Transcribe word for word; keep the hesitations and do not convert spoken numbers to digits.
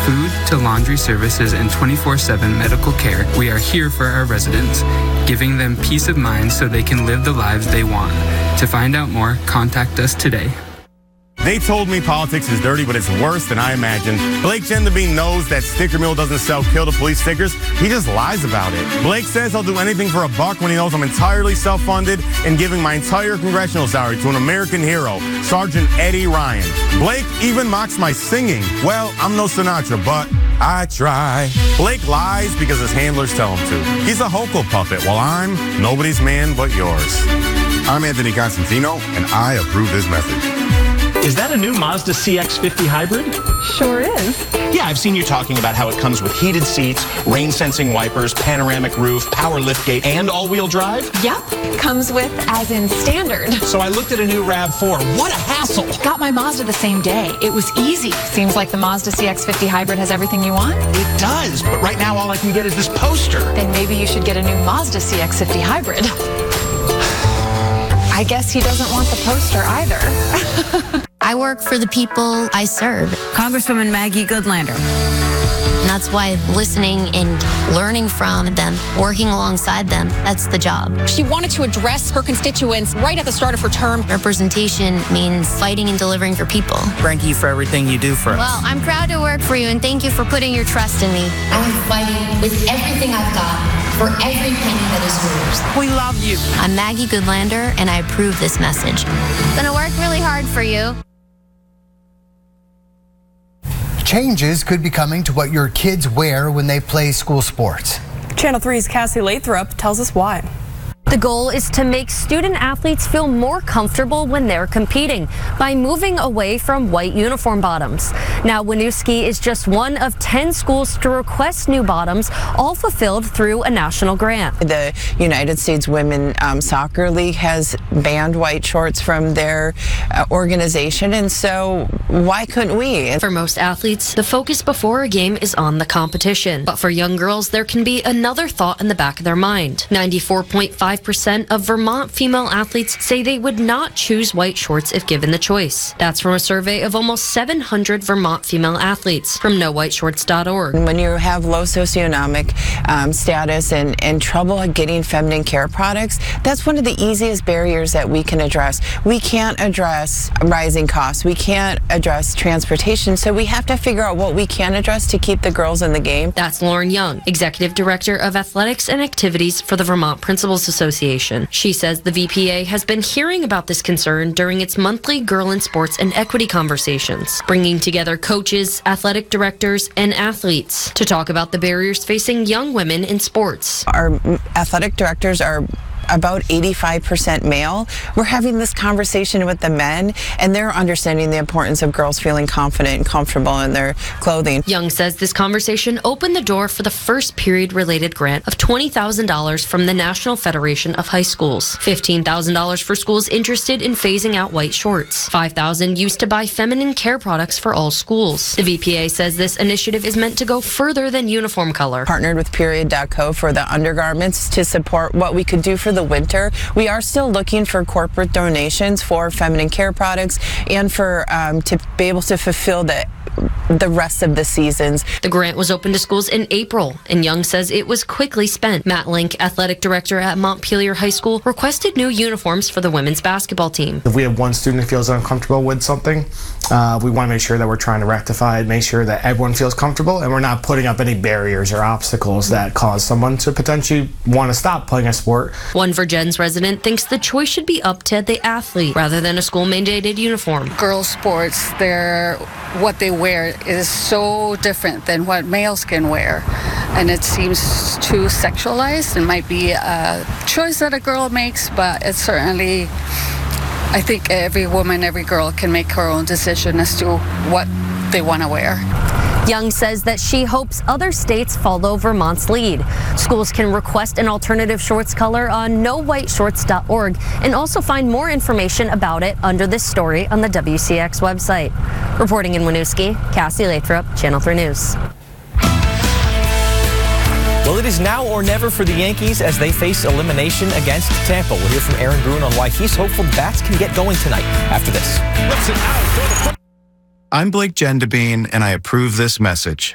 food to laundry services and twenty-four seven medical care, we are here for our residents, giving them peace of mind so they can live the lives they want. To find out more, contact us today. They told me politics is dirty, but it's worse than I imagined. Blake Gendabine knows that Sticker Mill doesn't sell Kill the Police stickers. He just lies about it. Blake says he'll do anything for a buck when he knows I'm entirely self-funded and giving my entire congressional salary to an American hero, Sergeant Eddie Ryan. Blake even mocks my singing. Well, I'm no Sinatra, but I try. Blake lies because his handlers tell him to. He's a Hochul puppet, while I'm nobody's man but yours. I'm Anthony Constantino, and I approve this message. Is that a new Mazda C X fifty hybrid? Sure is. Yeah, I've seen you talking about how it comes with heated seats, rain-sensing wipers, panoramic roof, power liftgate, and all-wheel drive? Yep, comes with as in standard. So I looked at a new RAV four. What a hassle! Got my Mazda the same day. It was easy. Seems like the Mazda C X fifty hybrid has everything you want. It does, but right now all I can get is this poster. Then maybe you should get a new Mazda C X fifty hybrid. I guess he doesn't want the poster either. I work for the people I serve. Congresswoman Maggie Goodlander. And that's why listening and learning from them, working alongside them, that's the job. She wanted to address her constituents right at the start of her term. Representation means fighting and delivering for people. Thank you for everything you do for us. Well, I'm proud to work for you, and thank you for putting your trust in me. I'm fighting with everything I've got for every penny that is yours. We love you. I'm Maggie Goodlander, and I approve this message. Gonna work really hard for you. Changes could be coming to what your kids wear when they play school sports. Channel three's Cassie Lathrop tells us why. The goal is to make student athletes feel more comfortable when they're competing by moving away from white uniform bottoms. Now, Winooski is just one of ten schools to request new bottoms, all fulfilled through a national grant. The United States Women um, Soccer League has banned white shorts from their uh, organization, and so why couldn't we? For most athletes, the focus before a game is on the competition. But for young girls, there can be another thought in the back of their mind. ninety-four point five percent of Vermont female athletes say they would not choose white shorts if given the choice. That's from a survey of almost seven hundred Vermont female athletes from no white shorts dot org. When you have low socioeconomic um, status and, and trouble getting feminine care products, that's one of the easiest barriers that we can address. We can't address rising costs. We can't address transportation, so we have to figure out what we can address to keep the girls in the game. That's Lauren Young, Executive Director of Athletics and Activities for the Vermont Principals Association. She says the V P A has been hearing about this concern during its monthly Girl in Sports and Equity conversations, bringing together coaches, athletic directors, and athletes to talk about the barriers facing young women in sports. Our athletic directors are about eighty-five percent male. We're having this conversation with the men, and they're understanding the importance of girls feeling confident and comfortable in their clothing. Young says this conversation opened the door for the first period-related grant of twenty thousand dollars from the National Federation of High Schools, fifteen thousand dollars for schools interested in phasing out white shorts, five thousand dollars used to buy feminine care products for all schools. The V P A says this initiative is meant to go further than uniform color. Partnered with Period dot co for the undergarments to support what we could do for the winter. We are still looking for corporate donations for feminine care products and for um, to be able to fulfill the the rest of the seasons. The grant was open to schools in April, and Young says it was quickly spent. Matt Link, athletic director at Montpelier High School, requested new uniforms for the women's basketball team. If we have one student who feels uncomfortable with something, uh, we want to make sure that we're trying to rectify it, make sure that everyone feels comfortable, and we're not putting up any barriers or obstacles that cause someone to potentially want to stop playing a sport. One Virgins resident thinks the choice should be up to the athlete rather than a school-mandated uniform. Girls' sports, they're what they wear is so different than what males can wear, and it seems too sexualized. It might be a choice that a girl makes, but it's certainly, I think every woman, every girl can make her own decision as to what they want to wear. Young says that she hopes other states follow Vermont's lead. Schools can request an alternative shorts color on no white shorts dot org and also find more information about it under this story on the W C X website. Reporting in Winooski, Cassie Lathrop, Channel three News. Well, it is now or never for the Yankees as they face elimination against Tampa. We'll hear from Aaron Boone on why he's hopeful the bats can get going tonight after this. I'm Blake Gendabine, and I approve this message.